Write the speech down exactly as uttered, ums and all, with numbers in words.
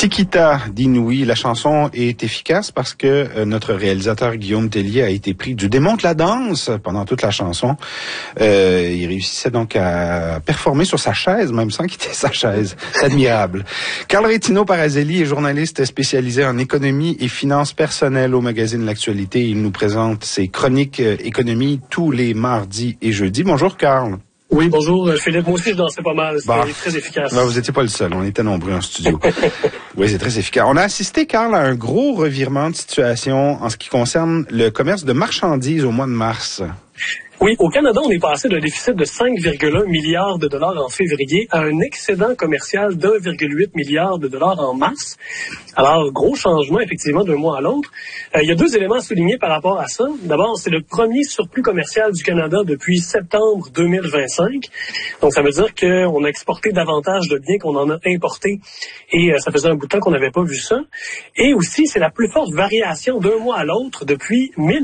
Tikita d'Inouï, la chanson est efficace parce que euh, notre réalisateur Guillaume Tellier a été pris du démonte la danse pendant toute la chanson. Euh, il réussissait donc à performer sur sa chaise, même sans quitter sa chaise. C'est admirable. Carl Rétino Parazelli est journaliste spécialisé en économie et finances personnelles au magazine L'Actualité. Il nous présente ses chroniques euh, économie tous les mardis et jeudis. Bonjour Carl. Oui, bonjour Philippe. Moi aussi, je dansais pas mal. C'était bah, très efficace. Bah, vous n'étiez pas le seul. On était nombreux en studio. Oui, c'est très efficace. On a assisté, Carl, à un gros revirement de situation en ce qui concerne le commerce de marchandises au mois de mars. Oui, au Canada, on est passé d'un déficit de cinq virgule un milliards de dollars en février à un excédent commercial d'un virgule huit milliard de dollars en mars. Alors, gros changement, effectivement, d'un mois à l'autre. Euh, il y a deux éléments à souligner par rapport à ça. D'abord, c'est le premier surplus commercial du Canada depuis septembre deux mille vingt-cinq. Donc, ça veut dire qu'on a exporté davantage de biens qu'on en a importé. Et euh, ça faisait un bout de temps qu'on n'avait pas vu ça. Et aussi, c'est la plus forte variation d'un mois à l'autre depuis mille